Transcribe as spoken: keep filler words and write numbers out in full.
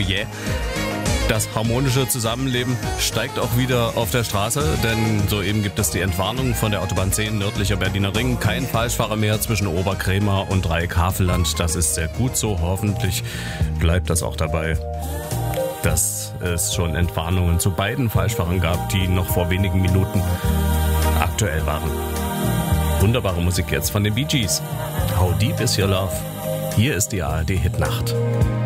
yeah. Das harmonische Zusammenleben steigt auch wieder auf der Straße, denn soeben gibt es die Entwarnung von der Autobahn zehn nördlicher Berliner Ring. Kein Falschfahrer mehr zwischen Oberkrämer und Dreieck-Havelland. Das ist sehr gut so. Hoffentlich bleibt das auch dabei, dass es schon Entwarnungen zu beiden Falschfahrern gab, die noch vor wenigen Minuten aktuell waren. Wunderbare Musik jetzt von den Bee Gees. How Deep Is Your Love? Hier ist die A R D Hitnacht.